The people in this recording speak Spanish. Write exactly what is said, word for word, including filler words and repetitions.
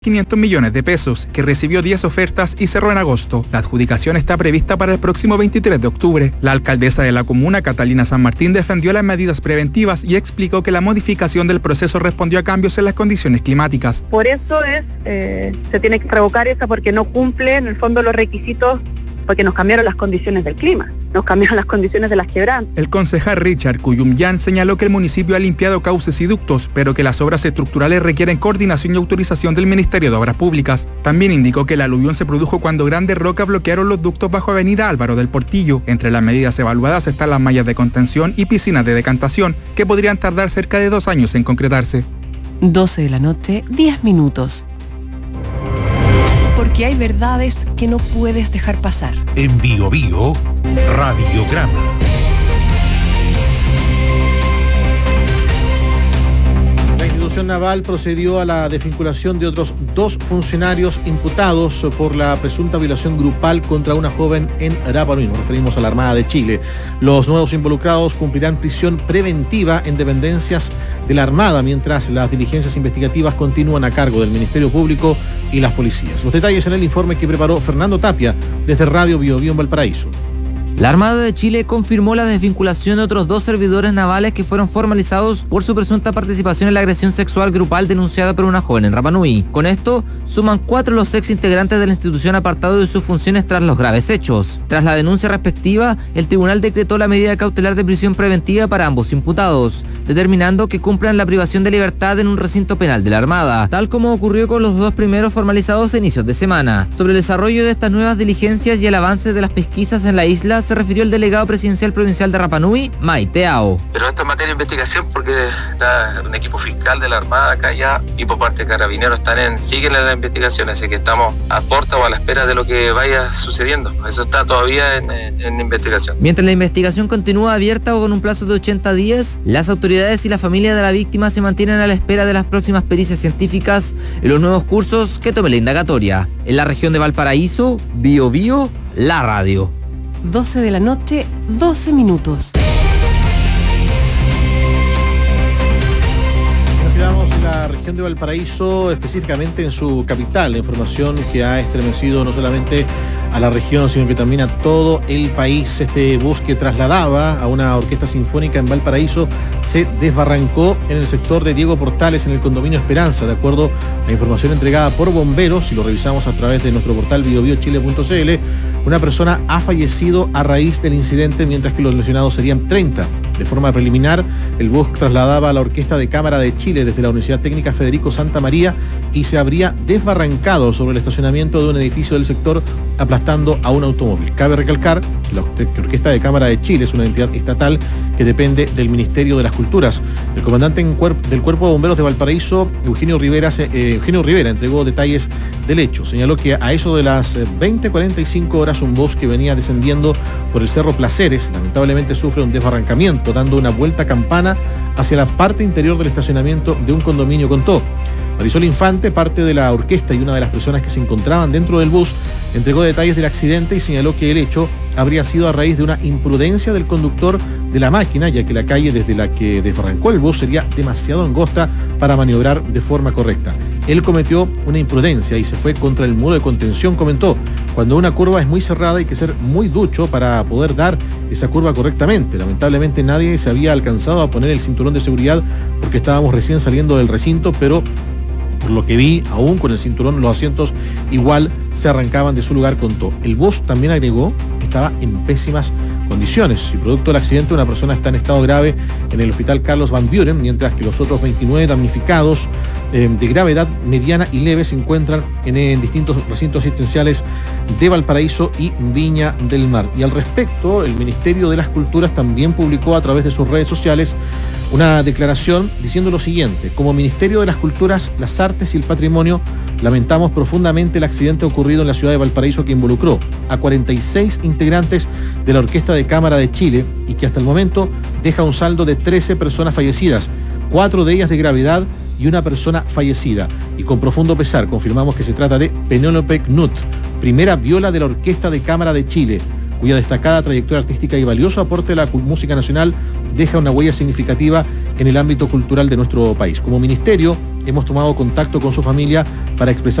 quinientos millones de pesos, que recibió diez ofertas y cerró en agosto. La adjudicación está prevista para el próximo veintitrés de octubre. La alcaldesa de la comuna, Catalina San Martín, defendió las medidas preventivas y explicó que la modificación del proceso respondió a cambios en las condiciones climáticas. Por eso es, eh, se tiene que revocar esta porque no cumple en el fondo los requisitos, porque nos cambiaron las condiciones del clima, nos cambiaron las condiciones de las quebrantas. El concejal Richard Cuyumyan señaló que el municipio ha limpiado cauces y ductos, pero que las obras estructurales requieren coordinación y autorización del Ministerio de Obras Públicas. También indicó que el aluvión se produjo cuando grandes rocas bloquearon los ductos bajo Avenida Álvaro del Portillo. Entre las medidas evaluadas están las mallas de contención y piscinas de decantación, que podrían tardar cerca de dos años en concretarse. doce de la noche, diez minutos. Porque hay verdades que no puedes dejar pasar. En Bio Bio, Radiograma. La institución naval procedió a la desvinculación de otros dos funcionarios imputados por la presunta violación grupal contra una joven en Rapa Nui. Nos referimos a la Armada de Chile. Los nuevos involucrados cumplirán prisión preventiva en dependencias de la Armada, mientras las diligencias investigativas continúan a cargo del Ministerio Público y las policías. Los detalles en el informe que preparó Fernando Tapia desde Radio Bio Bio en Valparaíso. La Armada de Chile confirmó la desvinculación de otros dos servidores navales que fueron formalizados por su presunta participación en la agresión sexual grupal denunciada por una joven en Rapa Nui. Con esto, suman cuatro los ex integrantes de la institución apartados de sus funciones tras los graves hechos. Tras la denuncia respectiva, el tribunal decretó la medida cautelar de prisión preventiva para ambos imputados, determinando que cumplan la privación de libertad en un recinto penal de la Armada, tal como ocurrió con los dos primeros formalizados a inicios de semana. Sobre el desarrollo de estas nuevas diligencias y el avance de las pesquisas en la isla, se refirió el delegado presidencial provincial de Rapa Nui, Maite Ao. Pero esto es materia de investigación porque está un equipo fiscal de la Armada acá ya y por parte de Carabineros están en, siguen en la investigación, así que estamos a puerta o a la espera de lo que vaya sucediendo. Eso está todavía en, en, en investigación. Mientras la investigación continúa abierta o con un plazo de ochenta días, las autoridades y la familia de la víctima se mantienen a la espera de las próximas pericias científicas y los nuevos cursos que tome la indagatoria. En la región de Valparaíso, Bio Bio, la radio. doce de la noche, doce minutos. Nos quedamos en la región de Valparaíso, específicamente en su capital. La información que ha estremecido no solamente a la región, sino que también a todo el país. Este bus que trasladaba a una orquesta sinfónica en Valparaíso se desbarrancó en el sector de Diego Portales, en el condominio Esperanza, de acuerdo a la información entregada por bomberos, y lo revisamos a través de nuestro portal bio bio chile punto c l. Una persona ha fallecido a raíz del incidente, mientras que los lesionados serían treinta. De forma preliminar, el bus trasladaba a la Orquesta de Cámara de Chile desde la Universidad Técnica Federico Santa María y se habría desbarrancado sobre el estacionamiento de un edificio del sector, aplastando a un automóvil. Cabe recalcar que la Orquesta de Cámara de Chile es una entidad estatal que depende del Ministerio de las Culturas. El comandante en cuerp- del Cuerpo de Bomberos de Valparaíso, Eugenio Rivera, se, eh, Eugenio Rivera, entregó detalles del hecho. Señaló que a eso de las veinte cuarenta y cinco horas, un bus que venía descendiendo por el Cerro Placeres lamentablemente sufre un desbarrancamiento, dando una vuelta campana hacia la parte interior del estacionamiento de un condominio, contó. Marisol Infante, parte de la orquesta y una de las personas que se encontraban dentro del bus, entregó detalles del accidente y señaló que el hecho habría sido a raíz de una imprudencia del conductor de la máquina, ya que la calle desde la que desbarrancó el bus sería demasiado angosta para maniobrar de forma correcta. Él cometió una imprudencia y se fue contra el muro de contención, comentó. Cuando una curva es muy cerrada hay que ser muy ducho para poder dar esa curva correctamente. Lamentablemente nadie se había alcanzado a poner el cinturón de seguridad porque estábamos recién saliendo del recinto, pero por lo que vi, aún con el cinturón, los asientos igual se arrancaban de su lugar, contó. El bus, también agregó, estaba en pésimas condiciones y producto del accidente una persona está en estado grave en el hospital Carlos Van Buren, mientras que los otros veintinueve damnificados eh, de gravedad mediana y leve se encuentran en, en distintos recintos asistenciales de Valparaíso y Viña del Mar. Y al respecto, el Ministerio de las Culturas también publicó a través de sus redes sociales una declaración diciendo lo siguiente: como Ministerio de las Culturas, las Artes y el Patrimonio, lamentamos profundamente el accidente ocurrido en la ciudad de Valparaíso que involucró a cuarenta y seis integrantes de la Orquesta de Cámara de Chile y que hasta el momento deja un saldo de trece personas fallecidas, cuatro de ellas de gravedad y una persona fallecida. Y con profundo pesar confirmamos que se trata de Penélope Knut, primera viola de la Orquesta de Cámara de Chile, cuya destacada trayectoria artística y valioso aporte a la música nacional deja una huella significativa en el ámbito cultural de nuestro país. Como ministerio, hemos tomado contacto con su familia para expresar